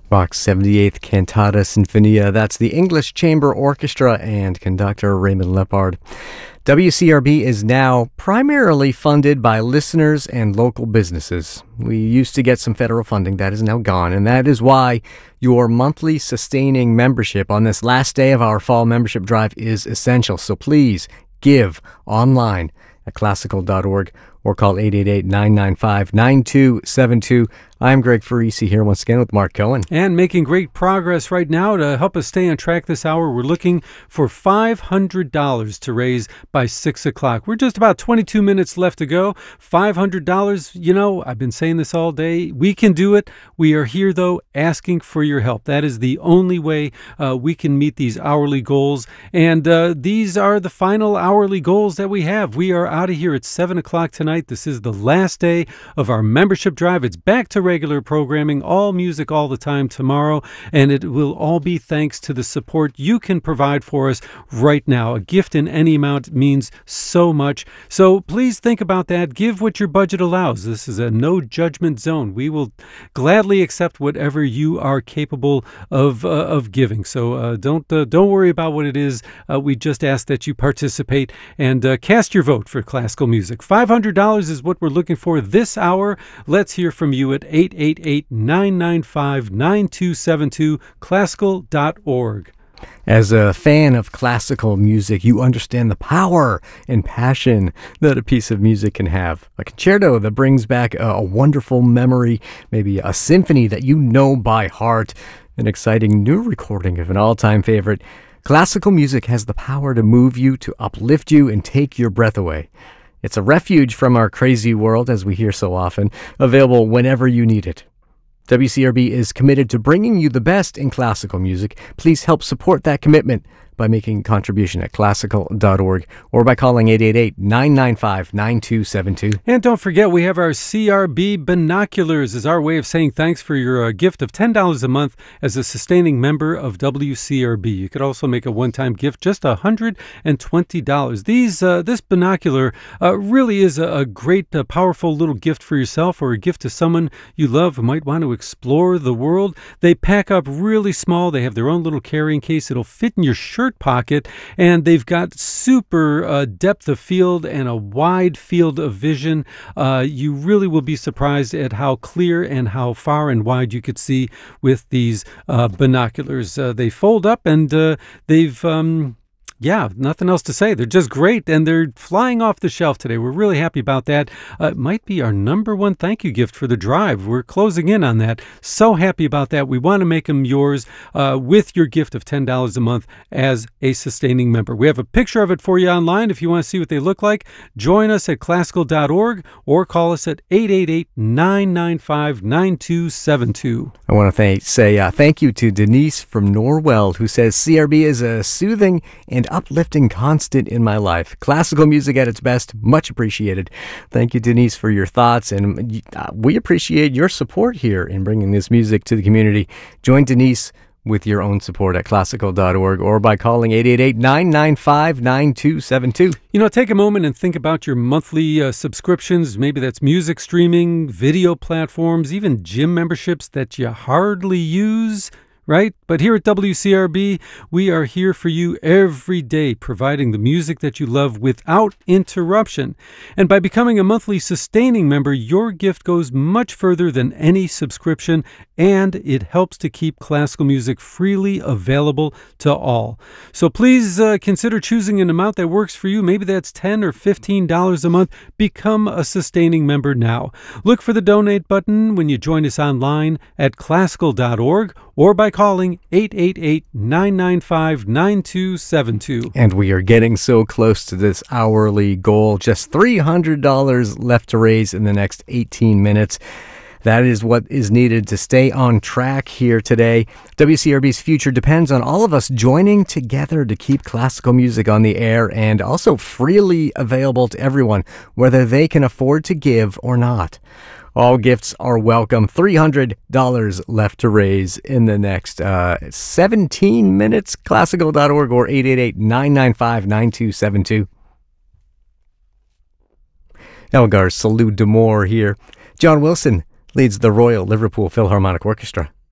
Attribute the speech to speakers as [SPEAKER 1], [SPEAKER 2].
[SPEAKER 1] Bach's 78th Cantata Sinfonia. That's the English Chamber Orchestra and conductor Raymond Lepard. WCRB is now primarily funded by listeners and local businesses. We used to get some federal funding. That is now gone, and that is why your monthly sustaining membership on this last day of our fall membership drive is essential. So please give online at classical.org or call 888-995-9272. I'm Greg Farisi here once again with Mark Cohen.
[SPEAKER 2] And making great progress right now to help us stay on track this hour. We're looking for $500 to raise by 6 o'clock. We're just about 22 minutes left to go. $500, you know, I've been saying this all day. We can do it. We are here, though, asking for your help. That is the only way we can meet these hourly goals. And these are the final hourly goals that we have. We are out of here at 7 o'clock tonight. This is the last day of our membership drive. It's back to regular programming, all music all the time tomorrow, and it will all be thanks to the support you can provide for us right now. A gift in any amount means so much. So please think about that. Give what your budget allows. This is a no judgment zone. We will gladly accept whatever you are capable of giving. So don't worry about what it is. We just ask that you participate and cast your vote for classical music. $500 is what we're looking for this hour. Let's hear from you at 888-995-9272, classical.org.
[SPEAKER 1] As a fan of classical music, you understand the power and passion that a piece of music can have. A concerto that brings back a wonderful memory, maybe a symphony that you know by heart, an exciting new recording of an all-time favorite. Classical music has the power to move you, to uplift you, and take your breath away. It's a refuge from our crazy world, as we hear so often, available whenever you need it. WCRB is committed to bringing you the best in classical music. Please help support that commitment by making a contribution at classical.org or by calling 888-995-9272.
[SPEAKER 2] And don't forget, we have our CRB Binoculars as our way of saying thanks for your gift of $10 a month as a sustaining member of WCRB. You could also make a one-time gift, just $120. This binocular really is a great, powerful little gift for yourself or a gift to someone you love who might want to explore the world. They pack up really small. They have their own little carrying case. It'll fit in your shirt pocket, and they've got super depth of field and a wide field of vision. You really will be surprised at how clear and how far and wide you could see with these binoculars. They fold up, and they've nothing else to say. They're just great, and they're flying off the shelf today. We're really happy about that. It might be our number one thank you gift for the drive. We're closing in on that. So happy about that. We want to make them yours with your gift of $10 a month as a sustaining member. We have a picture of it for you online if you want to see what they look like. Join us at classical.org or call us at 888-995-9272.
[SPEAKER 1] I want to say thank you to Denise from Norwell, who says CRB is a soothing and uplifting constant in my life. Classical music at its best, much appreciated. Thank you, Denise, for your thoughts, and we appreciate your support here in bringing this music to the community. Join Denise with your own support at classical.org or by calling 888-995-9272.
[SPEAKER 2] You know, take a moment and think about your monthly subscriptions. Maybe that's music streaming, video platforms, even gym memberships that you hardly use. Right? But here at WCRB, we are here for you every day, providing the music that you love without interruption. And by becoming a monthly sustaining member, your gift goes much further than any subscription, and it helps to keep classical music freely available to all. So please consider choosing an amount that works for you. Maybe that's $10 or $15 a month. Become a sustaining member now. Look for the donate button when you join us online at classical.org or by calling 888-995-9272.
[SPEAKER 1] And we are getting so close to this hourly goal. Just $300 left to raise in the next 18 minutes. That is what is needed to stay on track here today. WCRB's future depends on all of us joining together to keep classical music on the air and also freely available to everyone, whether they can afford to give or not. All gifts are welcome. $300 left to raise in the next 17 minutes. Classical.org or 888-995-9272. Elgar's Salut d'Amour here. John Wilson leads the Royal Liverpool Philharmonic Orchestra.